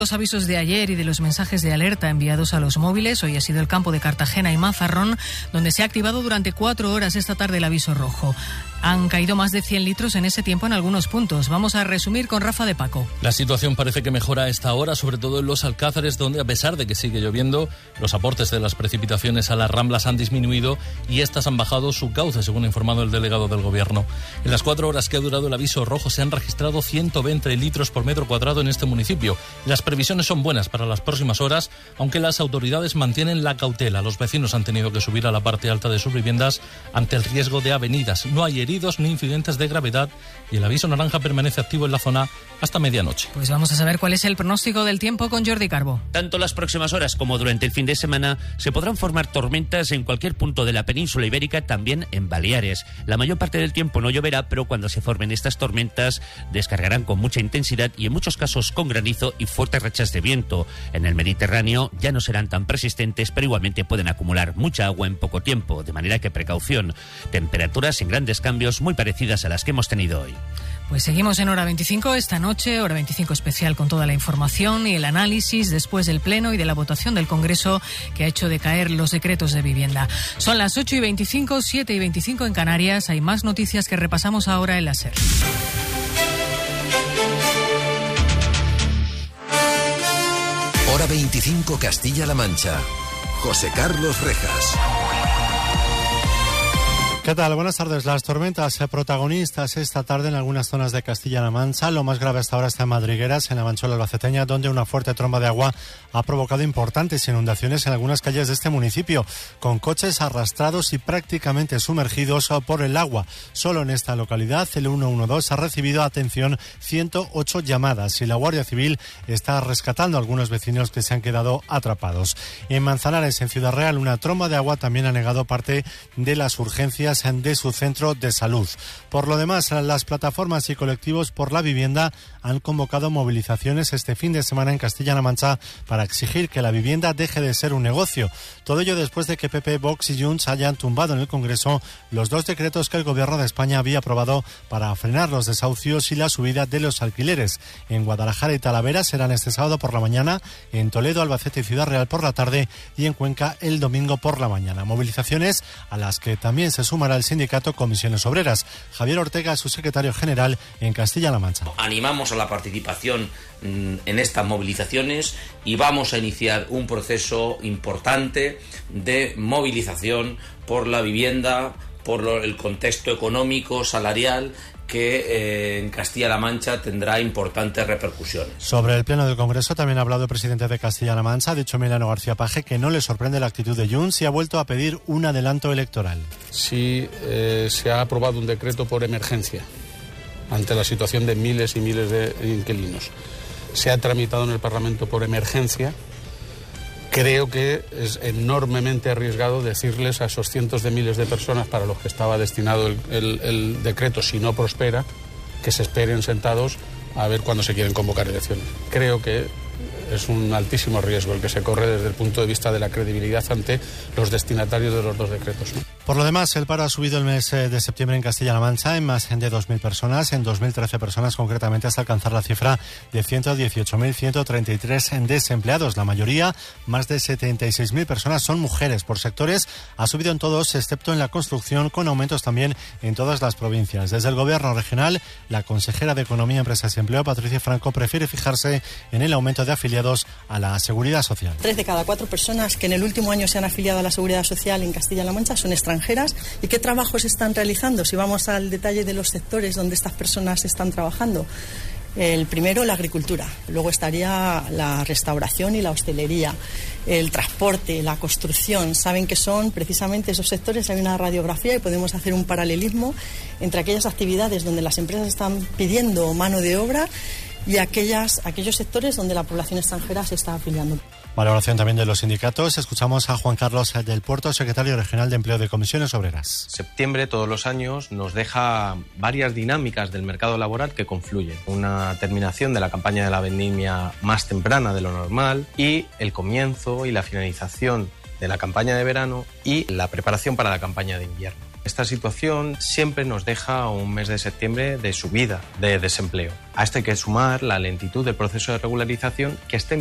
Los avisos de ayer y de los mensajes de alerta enviados a los móviles, hoy ha sido el campo de Cartagena y Mazarrón, donde se ha activado durante 4 horas esta tarde el aviso rojo. Han caído más de 100 litros en ese tiempo en algunos puntos. Vamos a resumir con Rafa de Paco. La situación parece que mejora a esta hora, sobre todo en los Alcázares, donde a pesar de que sigue lloviendo, los aportes de las precipitaciones a las ramblas han disminuido y estas han bajado su cauce, según ha informado el delegado del Gobierno. En las 4 horas que ha durado el aviso rojo se han registrado 120 litros por metro cuadrado en este municipio. Las previsiones son buenas para las próximas horas, aunque las autoridades mantienen la cautela. Los vecinos han tenido que subir a la parte alta de sus viviendas ante el riesgo de avenidas. No hay heridos ni incidentes de gravedad y el aviso naranja permanece activo en la zona hasta medianoche. Pues vamos a saber cuál es el pronóstico del tiempo con Jordi Carbo. Tanto las próximas horas como durante el fin de semana se podrán formar tormentas en cualquier punto de la península ibérica, también en Baleares. La mayor parte del tiempo no lloverá, pero cuando se formen estas tormentas descargarán con mucha intensidad y en muchos casos con granizo y fuertes rachas de viento. En el Mediterráneo ya no serán tan persistentes, pero igualmente pueden acumular mucha agua en poco tiempo, de manera que precaución. Temperaturas sin grandes cambios, muy parecidas a las que hemos tenido hoy. Pues seguimos en Hora 25 esta noche, Hora 25 especial con toda la información y el análisis después del Pleno y de la votación del Congreso que ha hecho decaer los decretos de vivienda. Son las 8:25, 7:25 en Canarias. Hay más noticias que repasamos ahora en la SER. Hora 25 Castilla-La Mancha. José Carlos Rejas. ¿Qué tal? Buenas tardes. Las tormentas protagonistas esta tarde en algunas zonas de Castilla-La Mancha. Lo más grave hasta ahora está en Madrigueras, en la Manchuela albaceteña, donde una fuerte tromba de agua ha provocado importantes inundaciones en algunas calles de este municipio, con coches arrastrados y prácticamente sumergidos por el agua. Solo en esta localidad, el 112 ha recibido, atención, 108 llamadas y la Guardia Civil está rescatando a algunos vecinos que se han quedado atrapados. En Manzanares, en Ciudad Real, una tromba de agua también ha negado parte de las urgencias de su centro de salud. Por lo demás, las plataformas y colectivos por la vivienda han convocado movilizaciones este fin de semana en Castilla-La Mancha para exigir que la vivienda deje de ser un negocio. Todo ello después de que PP, Vox y Junts hayan tumbado en el Congreso los 2 decretos que el Gobierno de España había aprobado para frenar los desahucios y la subida de los alquileres. En Guadalajara y Talavera serán este sábado por la mañana, en Toledo, Albacete y Ciudad Real por la tarde y en Cuenca el domingo por la mañana. Movilizaciones a las que también se sumará el sindicato Comisiones Obreras. Javier Ortega es su secretario general en Castilla-La Mancha. Animamos a la participación en estas movilizaciones y vamos a iniciar un proceso importante de movilización por la vivienda, por el contexto económico, salarial, que en Castilla-La Mancha tendrá importantes repercusiones. Sobre el Pleno del Congreso también ha hablado el presidente de Castilla-La Mancha, ha dicho Emiliano García Paje que no le sorprende la actitud de Junts y ha vuelto a pedir un adelanto electoral. Sí, se ha aprobado un decreto por emergencia ante la situación de miles y miles de inquilinos. Se ha tramitado en el Parlamento por emergencia. Creo que es enormemente arriesgado decirles a esos cientos de miles de personas para los que estaba destinado el decreto, si no prospera, que se esperen sentados a ver cuándo se quieren convocar elecciones. Creo que es un altísimo riesgo el que se corre desde el punto de vista de la credibilidad ante los destinatarios de los 2 decretos, ¿no? Por lo demás, el paro ha subido el mes de septiembre en Castilla-La Mancha en más de 2.000 personas, en 2.013 personas concretamente, hasta alcanzar la cifra de 118.133 desempleados. La mayoría, más de 76.000 personas, son mujeres. Por sectores, ha subido en todos, excepto en la construcción, con aumentos también en todas las provincias. Desde el Gobierno regional, la consejera de Economía, Empresas y Empleo, Patricia Franco, prefiere fijarse en el aumento de afiliados a la Seguridad Social. 3 de cada 4 personas que en el último año se han afiliado a la Seguridad Social en Castilla-La Mancha son extranjeras. ¿Y qué trabajos están realizando? Si vamos al detalle de los sectores donde estas personas están trabajando. El primero, la agricultura. Luego estaría la restauración y la hostelería, el transporte, la construcción. Saben que son precisamente esos sectores. Hay una radiografía y podemos hacer un paralelismo entre aquellas actividades donde las empresas están pidiendo mano de obra y aquellos sectores donde la población extranjera se está afiliando. Valoración también de los sindicatos. Escuchamos a Juan Carlos del Puerto, secretario regional de Empleo de Comisiones Obreras. Septiembre todos los años nos deja varias dinámicas del mercado laboral que confluyen. Una terminación de la campaña de la vendimia más temprana de lo normal y el comienzo y la finalización de la campaña de verano y la preparación para la campaña de invierno. Esta situación siempre nos deja un mes de septiembre de subida de desempleo. A esto hay que sumar la lentitud del proceso de regularización, que está